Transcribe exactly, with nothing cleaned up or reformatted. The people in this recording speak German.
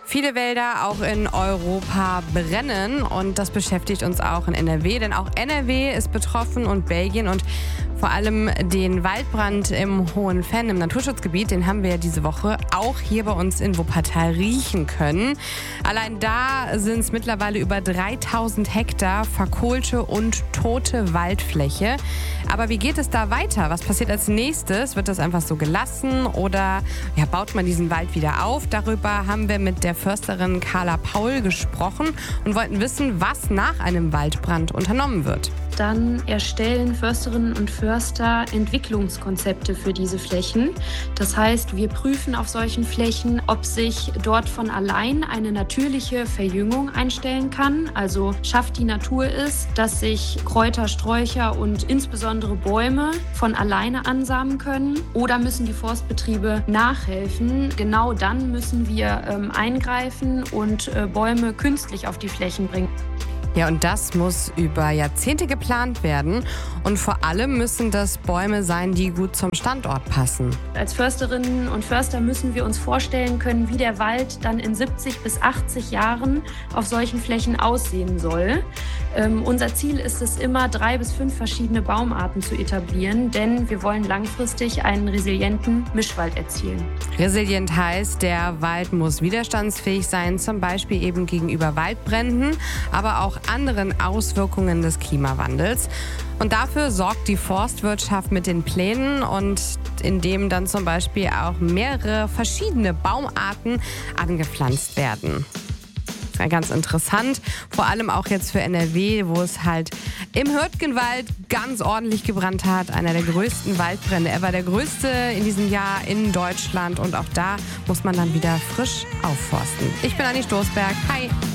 Viele Wälder auch in Europa brennen und das beschäftigt uns auch in N R W, denn auch N R W ist betroffen und Belgien und vor allem den Waldbrand im Hohenfenn im Naturschutzgebiet, den haben wir ja diese Woche auch hier bei uns in Wuppertal riechen können. Allein da sind es mittlerweile über dreitausend Hektar verkohlte und tote Waldfläche. Aber wie geht es da weiter? Was passiert als nächstes? Wird das einfach so gelassen oder ja, baut man diesen Wald wieder auf? Darüber haben wir mit der Försterin Carla Paul gesprochen und wollten wissen, was nach einem Waldbrand unternommen wird. Dann erstellen Försterinnen und Förster Entwicklungskonzepte für diese Flächen. Das heißt, wir prüfen auf solchen Flächen, ob sich dort von allein eine natürliche Verjüngung einstellen kann. Also schafft die Natur es, dass sich Kräuter, Sträucher und insbesondere Bäume von alleine ansamen können. Oder müssen die Forstbetriebe nachhelfen? Genau dann müssen wir ähm, eingreifen und äh, Bäume künstlich auf die Flächen bringen. Ja, und das muss über Jahrzehnte geplant werden. Und vor allem müssen das Bäume sein, die gut zum Standort passen. Als Försterinnen und Förster müssen wir uns vorstellen können, wie der Wald dann in siebzig bis achtzig Jahren auf solchen Flächen aussehen soll. Ähm, unser Ziel ist es immer, drei bis fünf verschiedene Baumarten zu etablieren, denn wir wollen langfristig einen resilienten Mischwald erzielen. Resilient heißt, der Wald muss widerstandsfähig sein, zum Beispiel eben gegenüber Waldbränden, aber auch anderen Auswirkungen des Klimawandels. Und dafür sorgt die Forstwirtschaft mit den Plänen und indem dann zum Beispiel auch mehrere verschiedene Baumarten angepflanzt werden. Das ist ganz interessant, vor allem auch jetzt für N R W, wo es halt im Hürtgenwald ganz ordentlich gebrannt hat. Einer der größten Waldbrände ever, der größte in diesem Jahr in Deutschland. Und auch da muss man dann wieder frisch aufforsten. Ich bin Anni Stoßberg. Hi!